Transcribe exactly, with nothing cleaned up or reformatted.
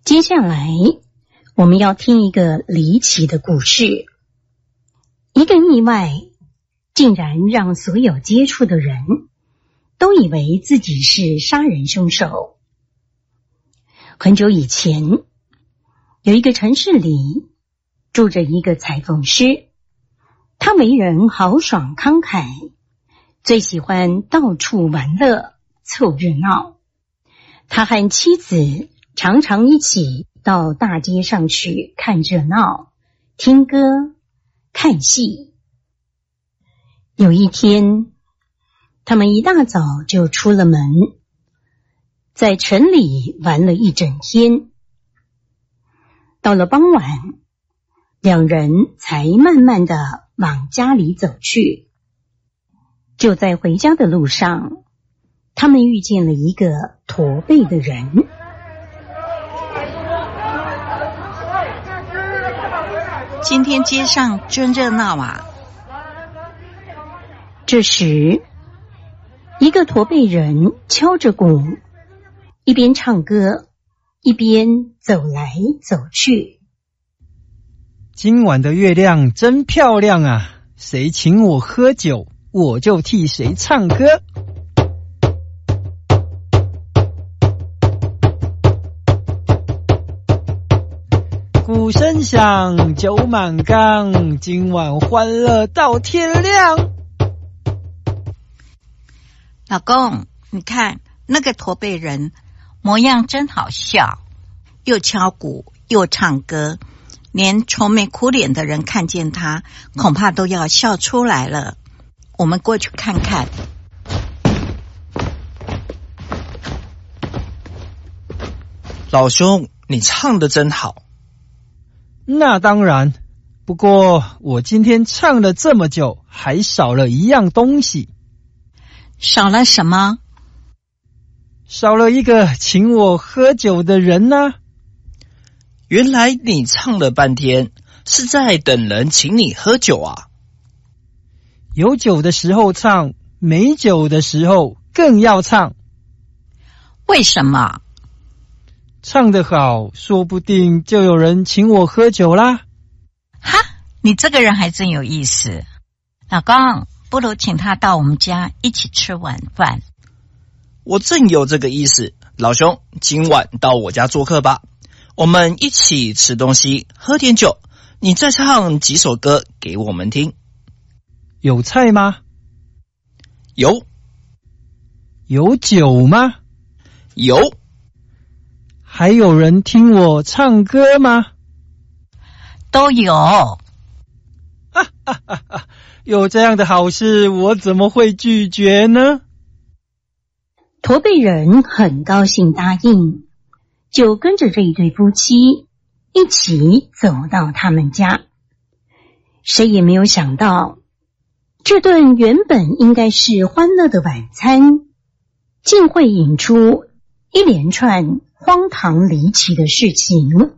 接下来我们要听一个离奇的故事。一个意外竟然让所有接触的人都以为自己是杀人凶手。很久以前，有一个城市里住着一个裁缝师，他为人豪爽慷慨，最喜欢到处玩乐凑热闹。他和妻子常常一起到大街上去看热闹、听歌、看戏。有一天，他们一大早就出了门，在城里玩了一整天。到了傍晚，两人才慢慢的往家里走去。就在回家的路上，他们遇见了一个驼背的人。 今天街上真热闹啊！ 这时，一个驼背人敲着鼓，一边唱歌，一边走来走去。 今晚的月亮真漂亮啊！谁请我喝酒，我就替谁唱歌。鼓声响，酒满缸，今晚欢乐到天亮。 老公，你看那个驼背人模样真好笑，又敲鼓又唱歌，连愁眉苦脸的人看见他恐怕都要笑出来了。我们过去看看。 老兄，你唱得真好。 那当然，不过我今天唱了这么久，还少了一样东西。 少了什么？ 少了一个请我喝酒的人呢、啊。 原来你唱了半天，是在等人请你喝酒啊？ 有酒的时候唱，没酒的时候更要唱。 为什么？ 唱得好，说不定就有人请我喝酒啦。 哈，你这个人还真有意思。老公，不如请他到我们家一起吃晚饭。 我正有这个意思，老兄，今晚到我家做客吧，我们一起吃东西，喝点酒，你再唱几首歌给我们听。 有菜吗？ 有。 有酒吗？ 有。 还有人听我唱歌吗？ 都有。 哈哈哈哈，有这样的好事，我怎么会拒绝呢？ 驼背人很高兴答应，就跟着这一对夫妻一起走到他们家。谁也没有想到，这顿原本应该是欢乐的晚餐，竟会引出一连串荒唐离奇的事情。